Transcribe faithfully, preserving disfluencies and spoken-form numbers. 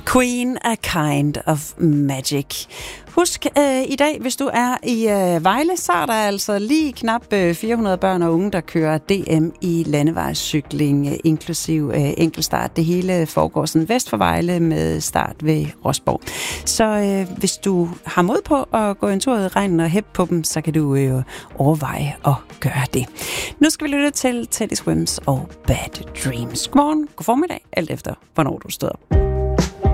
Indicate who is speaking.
Speaker 1: Queen, A Kind of Magic. Husk, øh, i dag, hvis du er i øh, Vejle, så er der altså lige knap øh, fire hundrede børn og unge, der kører D M i landevejscykling, øh, inklusiv øh, enkeltstart. Det hele foregår sådan vest for Vejle med start ved Rosborg. Så øh, hvis du har mod på at gå en tur i regnen og hæppe på dem, så kan du øh, overveje at gøre det. Nu skal vi lytte til Teddy Swims og Bad Dreams. Godmorgen, god formiddag, alt efter hvornår du stod op.